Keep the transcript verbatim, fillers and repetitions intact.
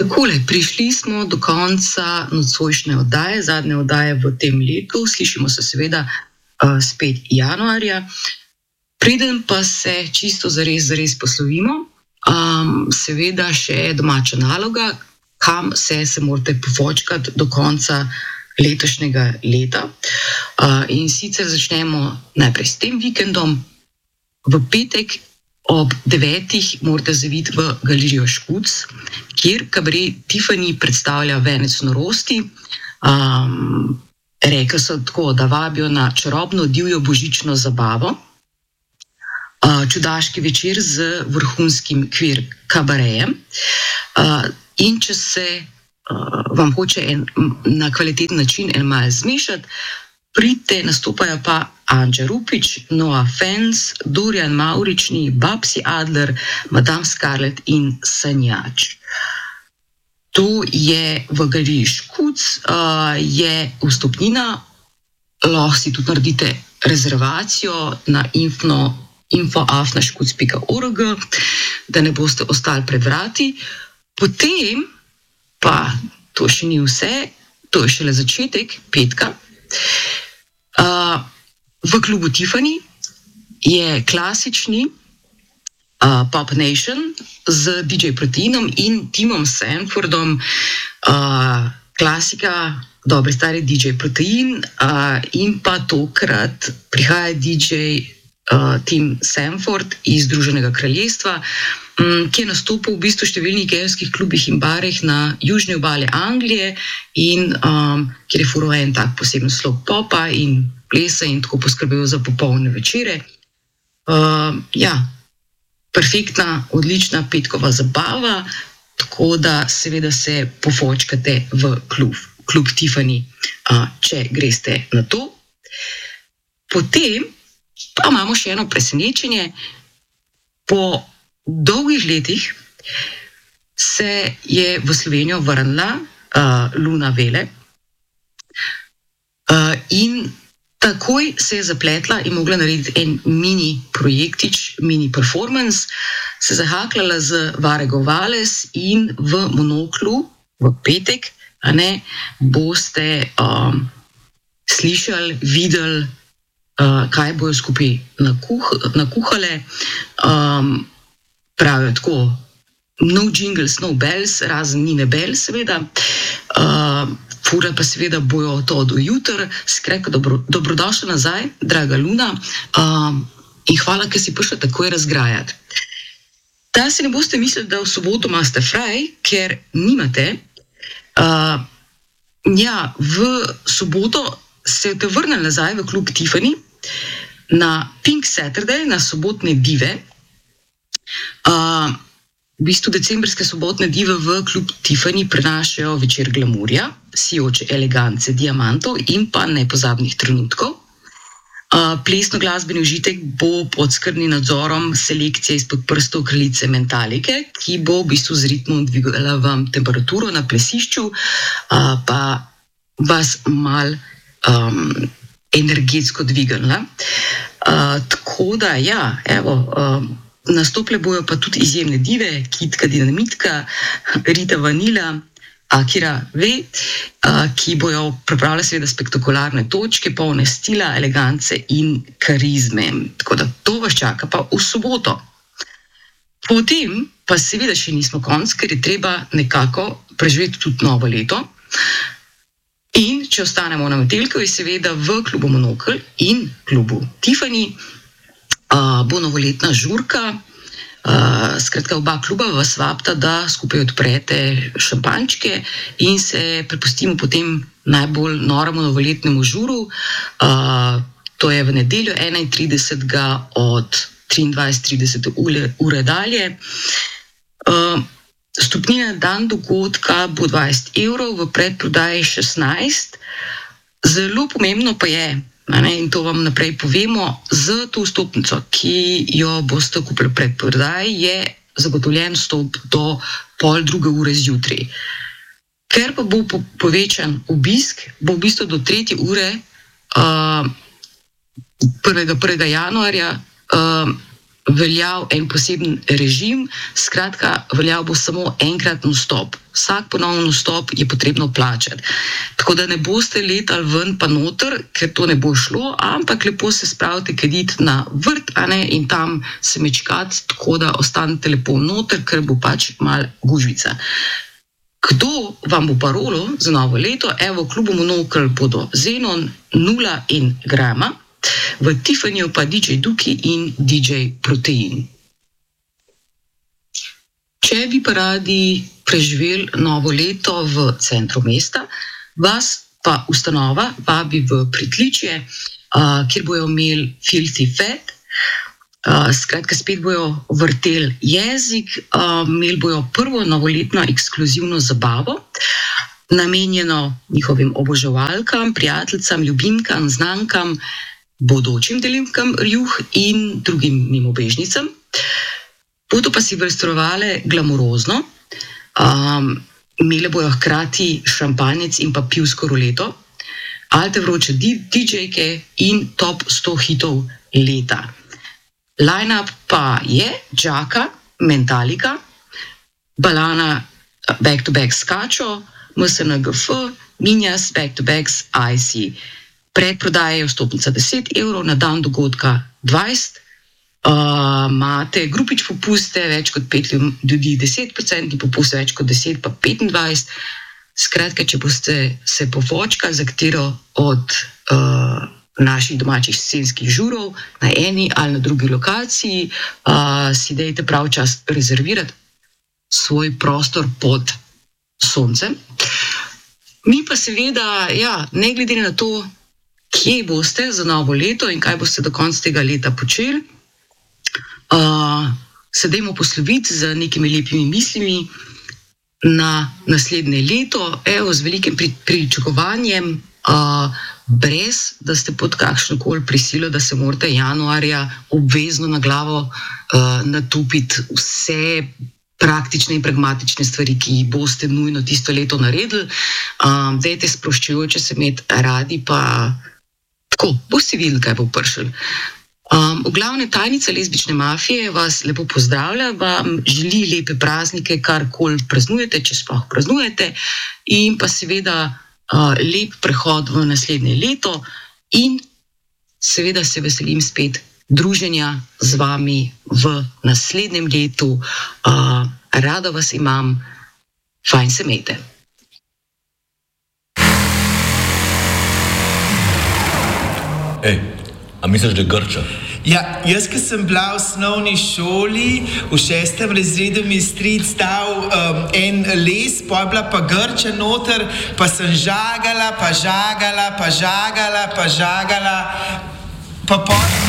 Takole, prišli smo do konca nocojšnje oddaje, zadnje oddaje v tem letu. Slišimo se seveda uh, spet januarja. Preden pa se čisto zares, zares poslovimo, um, seveda še domača naloga, kam se se morate povočkati do konca letošnjega leta. Uh, in sicer začnemo najprej s tem vikendom. V petek ob devetih morate zaviti v galerijo Škuc, kjer kabaret Tiffany predstavlja Venec norosti. Um, rekli so tako, da vabijo na čarobno divjo božično zabavo. Uh, čudaški večer z vrhunskim kvir kabarejem. Uh, in če se uh, vam hoče en, na kvaliteten način en malo zmešati, pridite, nastopajo pa Anđa Rupić, Noah Fens, Dorian Maurični, Babsi Adler, Madame Scarlett in Sanjač. To je v galeriji Škuc, uh, je vstopnina, lahko si tudi naredite rezervacijo na info info afna škuc pika org, da ne boste ostali pred vrati. Potem pa to še ni vse, to je šele začetek petka. Uh, v klubu Tiffany je klasični uh, Pop Nation z D J Proteinom in Timom Sanfordom. Uh, klasika, dobri stari D J Protein uh, in pa tokrat prihaja D J uh, Tim Sanford iz Združenega kraljestva, um, ki je nastopil v bistvu v številnih gejevskih klubih in barih na južni obali Anglije in um, kjer je furo en tak poseben slog popa in plesa in tako poskrbel za popolne večere. Uh, ja, perfektna, odlična petkova zabava, tako da seveda se pofočkate v klub, klub Tiffany, uh, če greste na to. Potem pa imamo še eno presenečenje. Po dolgih letih se je v Slovenijo vrnila uh, Luna Vele uh, in takoj se je zapletla in mogla narediti en mini projektič, mini performance, se zahakljala z Varego Vales in v Monoklu v petek, a ne, boste um, slišali, videli, uh, kaj bojo skupaj nakuh, nakuhale. Um, pravijo tako, no jingles, no bells, razen Nine Bell seveda. Uh, Fura pa seveda bojo to do jutr. Skratka, dobro, dobrodošla nazaj, draga Luna, um, in hvala, ker si prišla takoj razgrajati. Da si ne boste mislili, da v soboto imate fraj, ker nimate. Uh, ja, v soboto se te vrnili nazaj v klub Tiffany na Pink Saturday, na sobotne dive. Uh, V bistvu decembrske sobotne dive v klub Tiffany prenašajo večer glamurja, sijoče elegance diamantov in pa nepozabnih trenutkov. Uh, plesno-glasbeni užitek bo pod skrbnim nadzorom selekcije izpod prstov kraljice Mentalike, ki bo v bistvu z ritmom dvigala vam temperaturo na plesišču, uh, pa vas mal um, energetsko dvignila. Uh, tako da, ja, evo, um, nastopile bojo pa tudi izjemne dive, Kitka Dinamitka, Rita Vanila, Akira V, ki bojo pripravile seveda spektakularne točke, polne stila, elegance in karizme. Tako da to vas čaka pa v soboto. Potem pa seveda še nismo konc, ker je treba nekako preživeti tudi novo leto. In če ostanemo na Metelkovi, seveda v klubu Monokl in klubu Tiffany Uh, bo novoletna žurka. Uh, skratka, oba kluba vas vabita, da skupaj odprete šampančke in se prepustimo potem najbolj noremu novoletnemu žuru. Uh, to je v nedeljo enaintridesetega od triindvajset trideset ure, ure dalje. Uh, stopnina dan dogodka bo dvajset evrov, v predprodaji šestnajst. Zelo pomembno pa je, in to vam naprej povemo, z to vstopnico, ki jo boste kupili pred prodaji, je zagotovljen vstop do pol druge ure zjutraj. Ker pa bo po- povečan obisk, bo v bistvu do tretje ure uh, prvega januarja uh, veljal en poseben režim, skratka, veljal bo samo enkratni vstop. Vsak ponovno vstop je potrebno plačati. Tako da ne boste letali ven pa noter, ker to ne bo šlo, ampak lepo se spravite kaditi na vrt, a ne, in tam se mečkati, tako da ostanete lepo noter, ker bo pač mal gužvica. Kdo vam bo parolo za novo leto? Evo, v klubu Monokl bodo Zenon, Nula in Grama, v Tiffanyju pa D J Duki in D J Protein. Če bi pa radi preživeli novo leto v centru mesta, vas pa ustanova vabi v Pritličje, uh, kjer bojo imeli Filthy Fat, uh, skratka spet bojo vrteli jezik, uh, imeli bojo prvo novoletno ekskluzivno zabavo, namenjeno njihovim oboževalkam, prijateljicam, ljubimkam, znankam, bodočim delimkam rjuh in drugim mimobežnicam. Bodo pa si vrstrovale glamurozno, um, imele bojo hkrati šampanjec in pa pivsko ruleto, alte vroče D J-ke in top sto hitov leta. Line-up pa je Džaka, Mentalika, Balana Back to Back s Kačo, M S N G F, Minjas Back to Back s I C. Predprodaje je vstopnica deset evrov, na dan dogodka dvajset. Imate uh, grupič popuste, več kot pet ljudi deset procent, popuste več kot deset pa petindvajset. Skratka, če boste se pofočkali za katero od uh, naših domačih scenskih žurov na eni ali na drugi lokaciji, uh, si dejte prav čas rezervirati svoj prostor pod soncem. Mi pa seveda, ja, ne glede na to, kje boste za novo leto in kaj boste do konca tega leta počeli, uh, se dajmo posloviti z nekimi lepimi mislimi na naslednje leto, evo, z velikim pri, pričakovanjem, uh, brez da ste pod kakšnokoli prisilo, da se morate januarja obvezno na glavo uh, natupiti vse praktične in pragmatične stvari, ki boste nujno tisto leto naredili. Um, dajte sproščujoče se imeti radi, pa tako, boste videli, kaj bo pršel. Um, v glavne tajnice lezbične mafije vas lepo pozdravlja, vam želi lepe praznike, karkoli praznujete, če sploh praznujete, in pa seveda uh, lep prehod v naslednje leto in seveda se veselim spet druženja z vami v naslednjem letu. Uh, rada vas imam, fajn se imejte. Ej, a misliš, da je Grča? Ja, jaz, ki sem bila v osnovni šoli, v šestem razredu mi je stric dal um, en les, pa je bila pa Grča noter, pa sem žagala, pa žagala, pa žagala, pa žagala, pa pa...